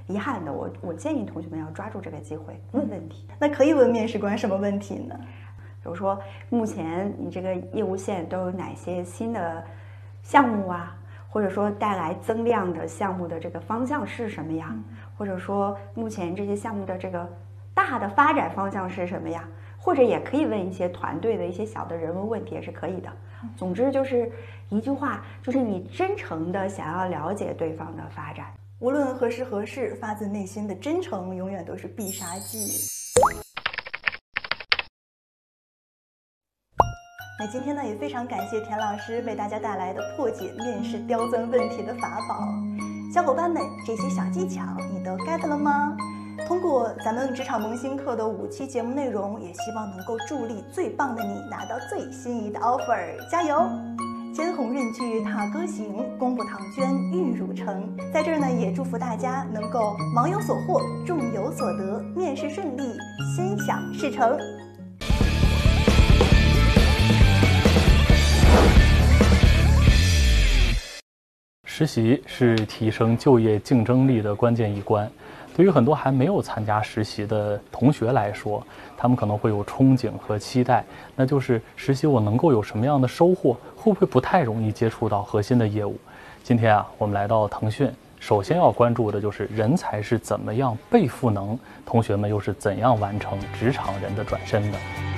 遗憾的，我建议同学们要抓住这个机会问问题。那可以问面试官什么问题呢？比如说，目前你这个业务线都有哪些新的项目啊？或者说带来增量的项目的这个方向是什么呀？或者说目前这些项目的这个大的发展方向是什么呀？或者也可以问一些团队的一些小的人文问题也是可以的。总之就是一句话，就是你真诚的想要了解对方的发展。无论何时何事，发自内心的真诚永远都是必杀技。那今天呢，也非常感谢田老师为大家带来的破解面试刁钻问题的法宝。小伙伴们，这些小技巧你都 get 了吗？通过咱们职场萌新课的5期节目内容，也希望能够助力最棒的你拿到最心仪的 offer， 加油！肩鸿闰聚踏歌行，功不唐捐玉汝成。在这儿呢，也祝福大家能够忙有所获，众有所得，面试顺利，心想事成。 实习是提升就业竞争力的关键一关。对于很多还没有参加实习的同学来说，他们可能会有憧憬和期待，那就是实习我能够有什么样的收获，会不会不太容易接触到核心的业务。今天啊，我们来到腾讯，首先要关注的就是人才是怎么样被赋能，同学们又是怎样完成职场人的转身的。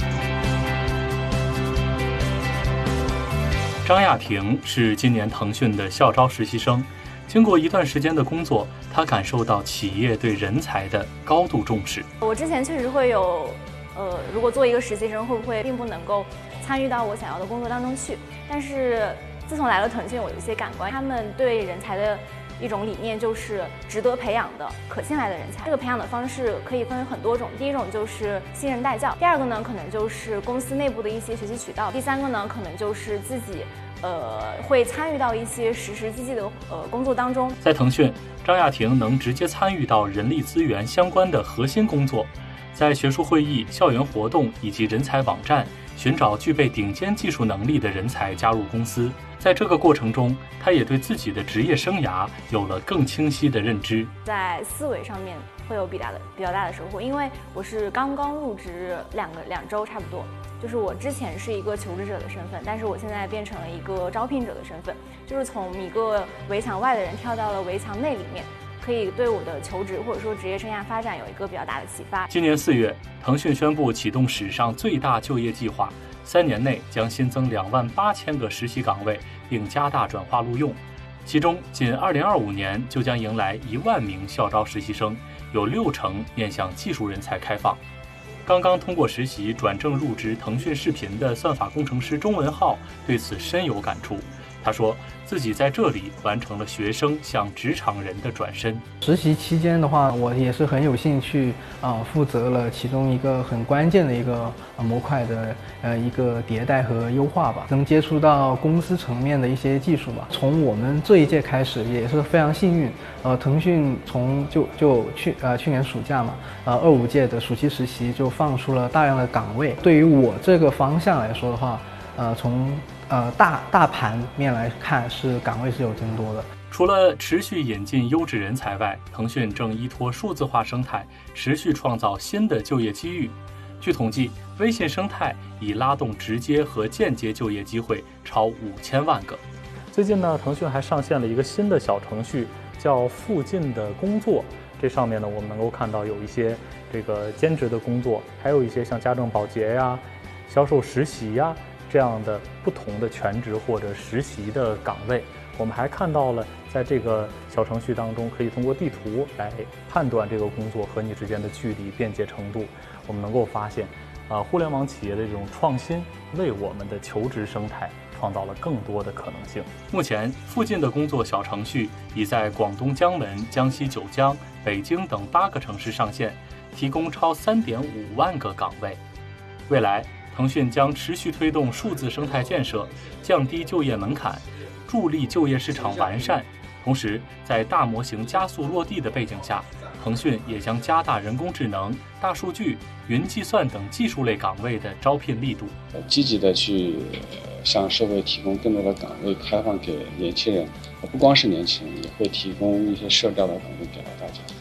张亚婷是今年腾讯的校招实习生，经过一段时间的工作，她感受到企业对人才的高度重视。 我之前确实会有，如果做一个实习生，会不会并不能够参与到我想要的工作当中去？但是自从来了腾讯，我有一些感官，他们对人才的一种理念就是值得培养的、可信赖的人才。这个培养的方式可以分为很多种，第一种就是新人带教，第二个呢可能就是公司内部的一些学习渠道，第三个呢可能就是自己会参与到一些实际的工作当中。 在腾讯，张亚婷能直接参与到人力资源相关的核心工作，在学术会议、校园活动以及人才网站寻找具备顶尖技术能力的人才加入公司。在这个过程中，他也对自己的职业生涯有了更清晰的认知， 在思维上面会有比较大的收获。因为我是刚刚入职两周差不多，就是我之前是一个求职者的身份，但是我现在变成了一个招聘者的身份，就是从一个围墙外的人跳到了围墙内里面，可以对我的求职或者说职业生涯发展有一个比较大的启发。 今年4月，腾讯宣布启动史上最大就业计划，3年内将新增28000个实习岗位，并加大转化录用。其中，仅2025年就将迎来1万名校招实习生，有60%面向技术人才开放。刚刚通过实习转正入职腾讯视频的算法工程师钟文浩对此深有感触。他说自己在这里完成了学生向职场人的转身。 实习期间的话，我也是很有兴趣负责了其中一个很关键的一个模块的一个迭代和优化吧，能接触到公司层面的一些技术吧。从我们这一届开始也是非常幸运，腾讯从去年暑假嘛，25届的暑期实习就放出了大量的岗位。对于我这个方向来说的话，从大盘面来看，是岗位是有增多的。 除了持续引进优质人才外，腾讯正依托数字化生态，持续创造新的就业机遇。据统计，微信生态已拉动直接和间接就业机会超5000万个。最近呢，腾讯还上线了一个新的小程序，叫附近的工作。这上面呢，我们能够看到有一些这个兼职的工作，还有一些像家政保洁呀、销售实习呀这样的不同的全职或者实习的岗位。我们还看到了，在这个小程序当中，可以通过地图来判断这个工作和你之间的距离、便捷程度。我们能够发现，互联网企业的这种创新，为我们的求职生态创造了更多的可能性。目前，附近的工作小程序已在广东江门、江西九江、北京等8个城市上线，提供超3.5万个岗位。未来，腾讯将持续推动数字生态建设，降低就业门槛，助力就业市场完善。同时，在大模型加速落地的背景下，腾讯也将加大人工智能、大数据、云计算等技术类岗位的招聘力度， 积极的去向社会提供更多的岗位开放给年轻人，不光是年轻人，也会提供一些社交的岗位给到大家。